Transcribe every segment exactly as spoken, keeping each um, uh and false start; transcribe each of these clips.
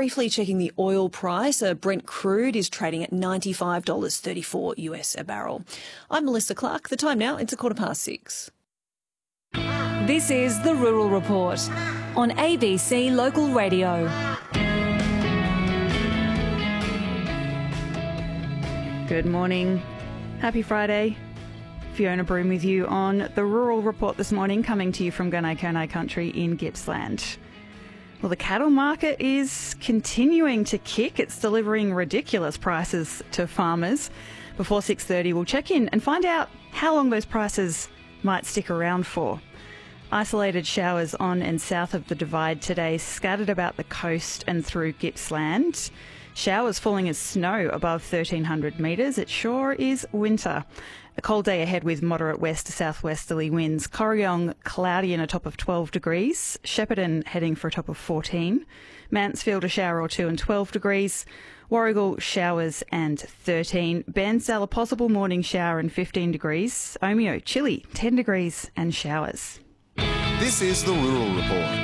briefly checking the oil price. A Brent crude is trading at ninety-five dollars thirty-four US a barrel. I'm Melissa Clark. The time now, it's a quarter past six. This is The Rural Report on A B C Local Radio. Good morning. Happy Friday. Fiona Broom with you on The Rural Report this morning, coming to you from Gunai Kurnai country in Gippsland. Well, the cattle market is continuing to kick. It's delivering ridiculous prices to farmers. Before six thirty, we'll check in and find out how long those prices might stick around for. Isolated showers on and south of the Divide today, scattered about the coast and through Gippsland. Showers falling as snow above thirteen hundred metres. It sure is winter. A cold day ahead with moderate west to southwesterly winds. Corryong cloudy and a top of twelve degrees. Shepparton heading for a top of fourteen. Mansfield a shower or two and twelve degrees. Warragul showers and thirteen. Bairnsdale a possible morning shower and fifteen degrees. Omeo chilly, ten degrees and showers. This is The Rural Report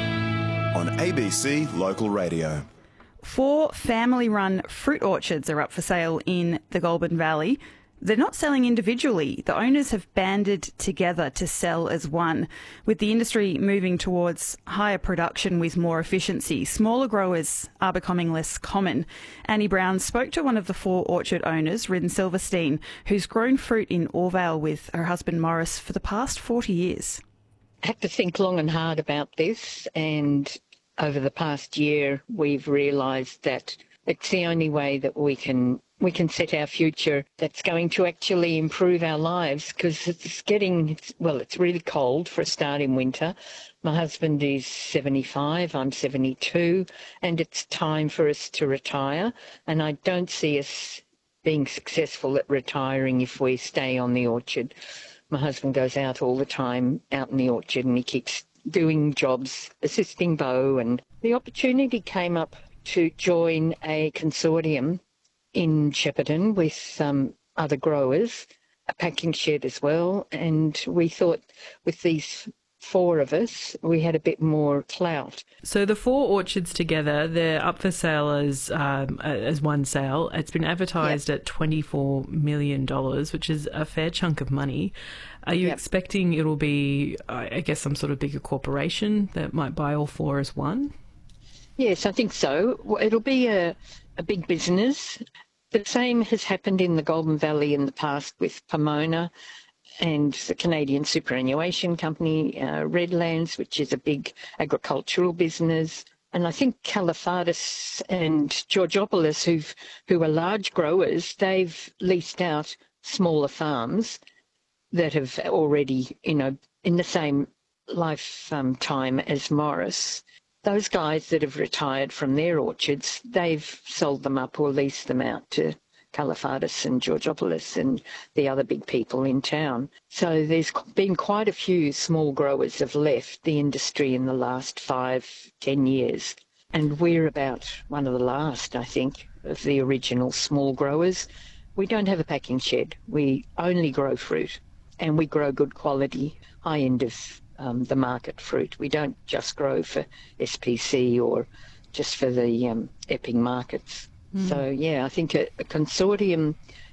on A B C Local Radio. Four family-run fruit orchards are up for sale in the Goulburn Valley. They're not selling individually. The owners have banded together to sell as one. With the industry moving towards higher production with more efficiency, smaller growers are becoming less common. Annie Brown spoke to one of the four orchard owners, Ridden Silverstein, who's grown fruit in Orvale with her husband Morris for the past forty years. I had to think long and hard about this, and over the past year we've realised that it's the only way that we can we can set our future that's going to actually improve our lives, because it's getting, well, it's really cold for a start in winter. My husband is seventy-five, I'm seventy-two, and it's time for us to retire, and I don't see us being successful at retiring if we stay on the orchard. My husband goes out all the time, out in the orchard, and he keeps doing jobs, assisting Bo, and the opportunity came up to join a consortium in Shepparton with um, other growers, a packing shed as well, and we thought with these four of us, we had a bit more clout. So the four orchards together, they're up for sale as um, as one sale. It's been advertised yep. at twenty-four million dollars, which is a fair chunk of money. Are you yep. expecting it'll be, I guess, some sort of bigger corporation that might buy all four as one? Yes, I think so. It'll be a, a big business. The same has happened in the Goulburn Valley in the past with Pomona and the Canadian Superannuation Company, uh, Redlands, which is a big agricultural business. And I think Calafardis and Georgiopolis, who've, who are large growers, they've leased out smaller farms that have already, you know, in the same lifetime um, as Morris. Those guys that have retired from their orchards, they've sold them up or leased them out to Calafardis and Georgiopolis and the other big people in town. So there's been quite a few small growers have left the industry in the last five, ten years. And we're about one of the last, I think, of the original small growers. We don't have a packing shed. We only grow fruit, and we grow good quality, high end of Um, the market fruit. We don't just grow for S P C or just for the um, Epping markets. Mm. So, yeah, I think a, a consortium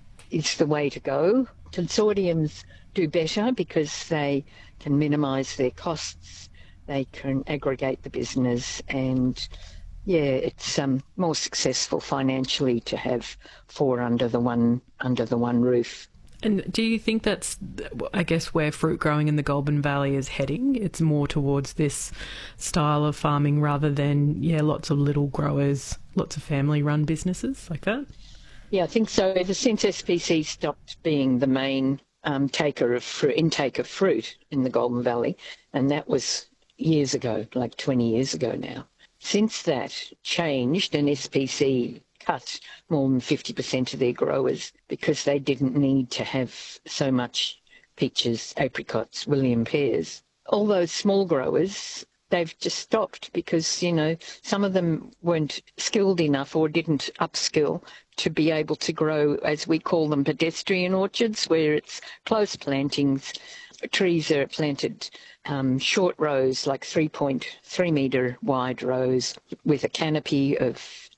is the way to go. Consortiums do better because they can minimise their costs, they can aggregate the business, and, yeah, it's um, more successful financially to have four under the one under the one roof. And do you think that's, I guess, where fruit growing in the Goulburn Valley is heading? It's more towards this style of farming rather than, yeah, lots of little growers, lots of family-run businesses like that? Yeah, I think so. Ever since S P C stopped being the main um, taker of fruit, intake of fruit in the Goulburn Valley, and that was years ago, like twenty years ago now. Since that changed and S P C cut more than fifty percent of their growers because they didn't need to have so much peaches, apricots, William pears. All those small growers, they've just stopped because, you know, some of them weren't skilled enough or didn't upskill to be able to grow, as we call them, pedestrian orchards, where it's close plantings. Trees are planted um, short rows, like three point three metre wide rows with a canopy of